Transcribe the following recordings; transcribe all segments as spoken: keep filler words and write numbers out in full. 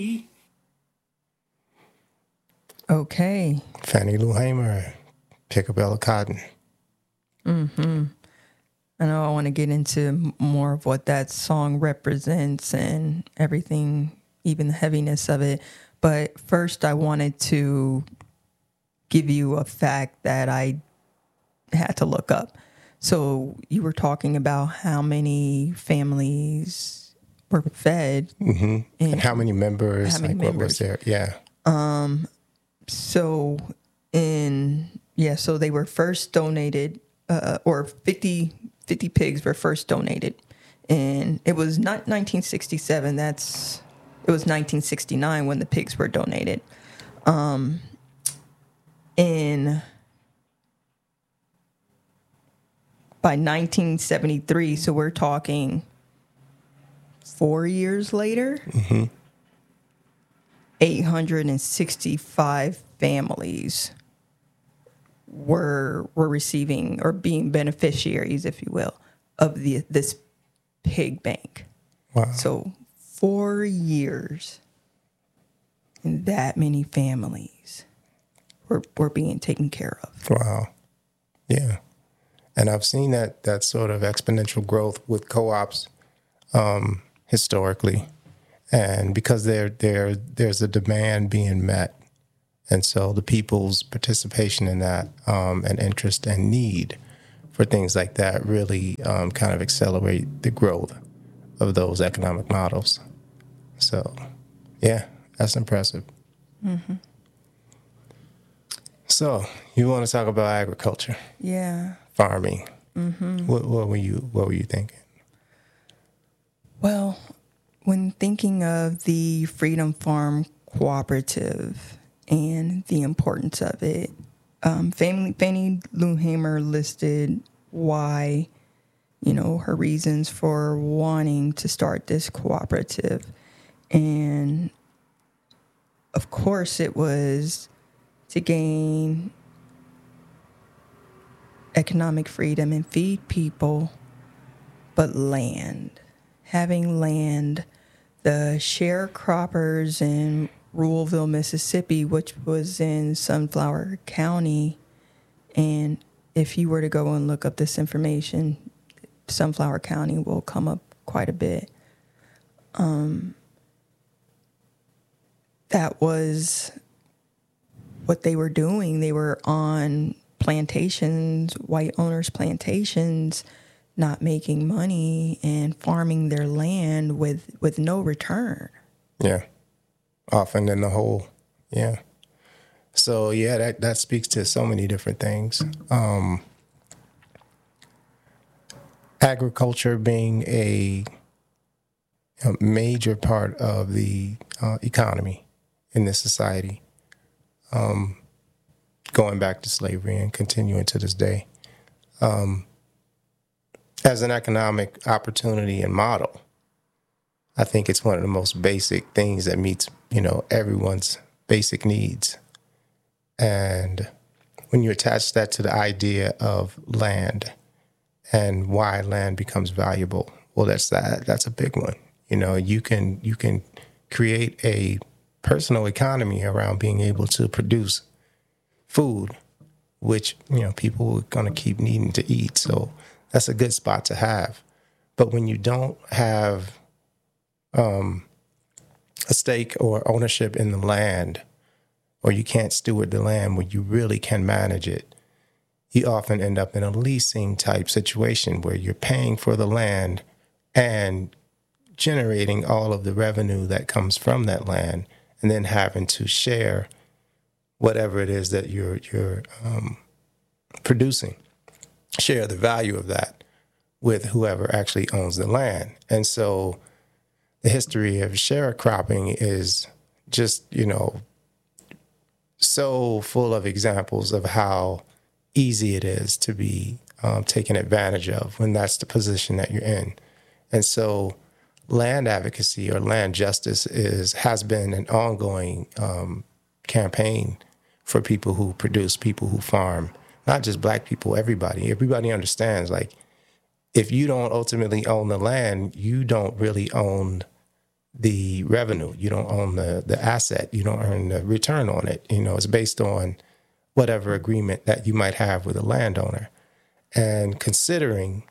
Okay. Fannie Lou Hamer, Pick a Bale of Cotton. Mm-hmm. I know I want to get into more of what that song represents and everything, even the heaviness of it. But first, I wanted to give you a fact that I had to look up. So you were talking about how many families were fed. Mm-hmm. And, and how many members, how many like members. What was there? Yeah. Um. So in, yeah, so they were first donated, uh, or fifty, fifty pigs were first donated. And it was not nineteen sixty-seven. That's, it was nineteen sixty-nine when the pigs were donated. Um, in, by nineteen seventy-three, so we're talking four years later, mm-hmm. eight hundred sixty-five families were were receiving or being beneficiaries, if you will, of the this pig bank. Wow. So four years and that many families were, were being taken care of. Wow. Yeah. And I've seen that that sort of exponential growth with co-ops um, historically. And because there there there's a demand being met. And so the people's participation in that um, and interest and need for things like that really um, kind of accelerate the growth of those economic models. So, yeah, that's impressive. Mm-hmm. So, you want to talk about agriculture? Yeah. Farming. Mm-hmm. What, what were you What were you thinking? Well, when thinking of the Freedom Farm Cooperative and the importance of it, um, Fannie, Fannie Lou Hamer listed why, you know, her reasons for wanting to start this cooperative. And of course, it was to gain economic freedom and feed people, but land. Having land, the sharecroppers in Ruleville, Mississippi, which was in Sunflower County, and if you were to go and look up this information, Sunflower County will come up quite a bit. Um, that was what they were doing. They were on plantations, white owners' plantations, not making money and farming their land with, with no return. Yeah. Often in the hole. Yeah. So, yeah, that, that speaks to so many different things. Um, agriculture being a, a major part of the uh, economy in this society, um, going back to slavery and continuing to this day. Um, as an economic opportunity and model, I think it's one of the most basic things that meets, you know, everyone's basic needs. And when you attach that to the idea of land and why land becomes valuable, well, that's that. That's a big one. You know, you can you can create a personal economy around being able to produce food, which, you know, people are going to keep needing to eat. So that's a good spot to have. But when you don't have um, a stake or ownership in the land, or you can't steward the land where you really can manage it, you often end up in a leasing type situation where you're paying for the land and generating all of the revenue that comes from that land, and then having to share whatever it is that you're you're um, producing, share the value of that with whoever actually owns the land. And so the history of sharecropping is just, you know, so full of examples of how easy it is to be um, taken advantage of when that's the position that you're in. And so land advocacy or land justice is has been an ongoing um, campaign for people who produce, people who farm, not just Black people, everybody. Everybody understands, like, if you don't ultimately own the land, you don't really own the revenue. You don't own the, the asset. You don't earn the return on it. You know, it's based on whatever agreement that you might have with a landowner. And considering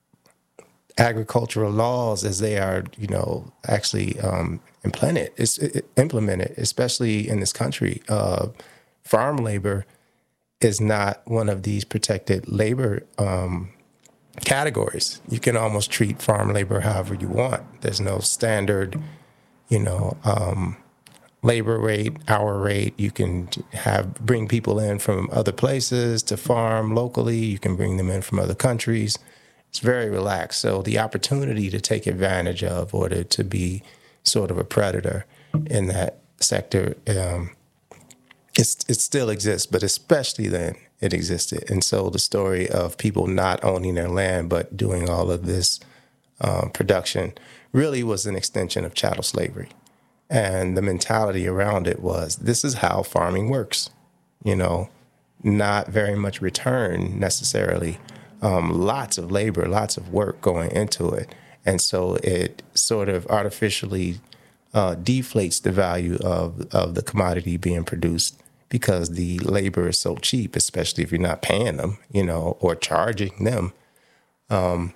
agricultural laws as they are, you know, actually um, implemented, it's, it, implemented, especially in this country, uh, farm labor is not one of these protected labor um, categories. You can almost treat farm labor however you want. There's no standard, you know, um, labor rate, hour rate. You can have bring people in from other places to farm locally. You can bring them in from other countries. It's very relaxed. So the opportunity to take advantage of or to, to be sort of a predator in that sector, um, it's, it still exists, but especially then it existed. And so the story of people not owning their land but doing all of this um, production really was an extension of chattel slavery. And the mentality around it was, this is how farming works, you know, not very much return necessarily, um, lots of labor, lots of work going into it. And so it sort of artificially uh, deflates the value of, of the commodity being produced because the labor is so cheap, especially if you're not paying them, you know, or charging them. Um,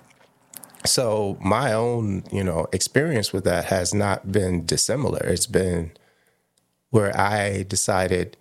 So my own, you know, experience with that has not been dissimilar. It's been where I decided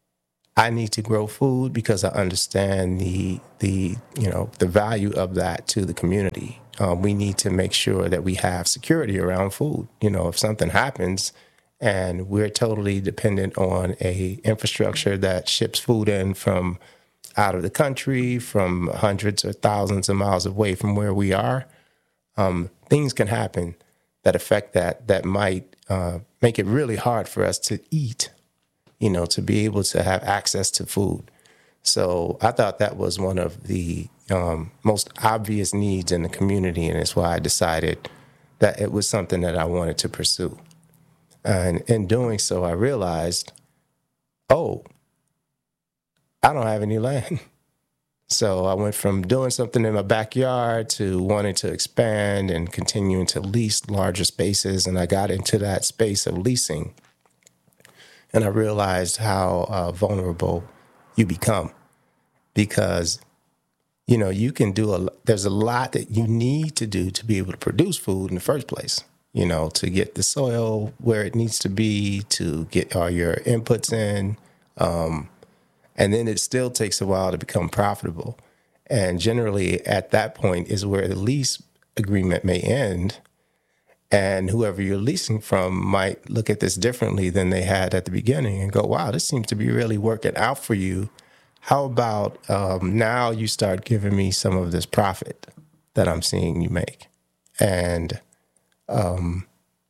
I need to grow food because I understand the the you know the value of that to the community. Um, we need to make sure that we have security around food. You know, if something happens and we're totally dependent on a infrastructure that ships food in from out of the country, from hundreds or thousands of miles away from where we are. Um, things can happen that affect that, that might uh, make it really hard for us to eat, you know, to be able to have access to food. So I thought that was one of the um, most obvious needs in the community, and it's why I decided that it was something that I wanted to pursue. And in doing so, I realized, oh, I don't have any land. So I went from doing something in my backyard to wanting to expand and continuing to lease larger spaces. And I got into that space of leasing. And I realized how uh, vulnerable you become because, you know, you can do a, there's a lot that you need to do to be able to produce food in the first place, you know, to get the soil where it needs to be, to get all your inputs in, um, and then it still takes a while to become profitable. And generally at that point is where the lease agreement may end. And whoever you're leasing from might look at this differently than they had at the beginning and go, wow, this seems to be really working out for you. How about um, now you start giving me some of this profit that I'm seeing you make? And um,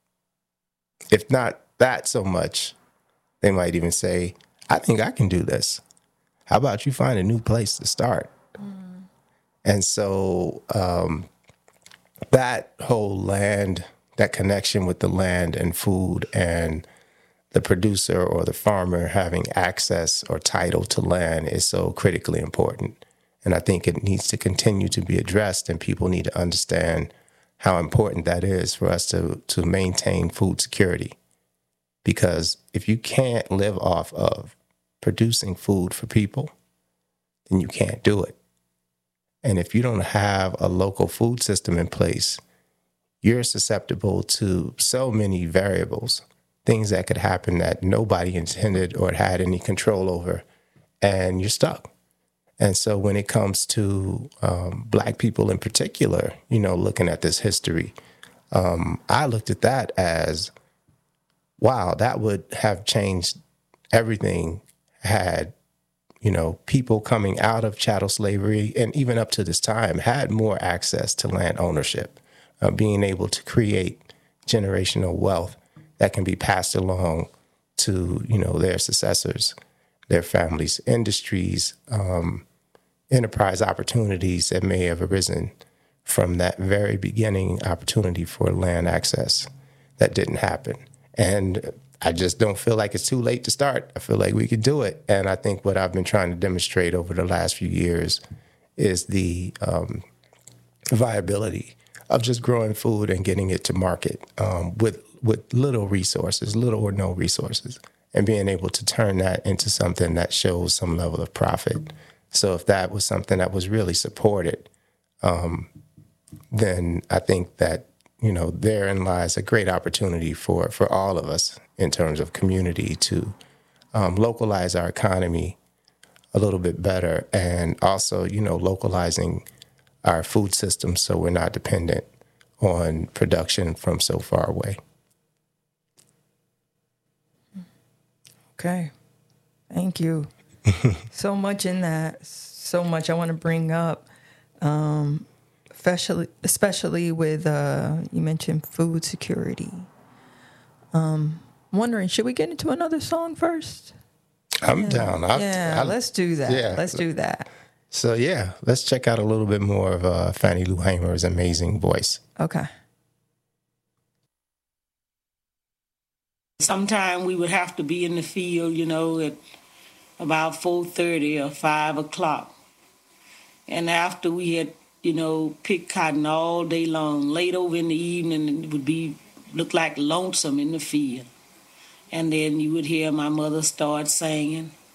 if not that so much, they might even say, I think I can do this. How about you find a new place to start? Mm. And so um, that whole land, that connection with the land and food and the producer or the farmer having access or title to land is so critically important. And I think it needs to continue to be addressed, and people need to understand how important that is for us to, to maintain food security. Because if you can't live off of producing food for people, then you can't do it. And if you don't have a local food system in place, you're susceptible to so many variables, things that could happen that nobody intended or had any control over, and you're stuck. And so when it comes to um, Black people in particular, you know, looking at this history, um, I looked at that as, wow, that would have changed everything had, you know, people coming out of chattel slavery and even up to this time had more access to land ownership, uh, being able to create generational wealth that can be passed along to, you know, their successors, their families, industries, um, enterprise opportunities that may have arisen from that very beginning opportunity for land access that didn't happen. And I just don't feel like it's too late to start. I feel like we could do it. And I think what I've been trying to demonstrate over the last few years is the um, viability of just growing food and getting it to market um, with with little resources, little or no resources, and being able to turn that into something that shows some level of profit. So if that was something that was really supported, um, then I think that, you know, therein lies a great opportunity for, for all of us in terms of community to um, localize our economy a little bit better, and also, you know, localizing our food system so we're not dependent on production from so far away. Okay. Thank you. So much in that. So much I want to bring up, um, especially, especially with, uh, you mentioned food security. Um, I'm wondering, should we get into another song first? I'm yeah. down. I, yeah, I, let's do that. Yeah. Let's do that. So, yeah, let's check out a little bit more of uh, Fannie Lou Hamer's amazing voice. Okay. Sometime we would have to be in the field, you know, at about four thirty or five o'clock. And after we had, you know, picked cotton all day long, late over in the evening, it would be look like lonesome in the field. And then you would hear my mother start singing,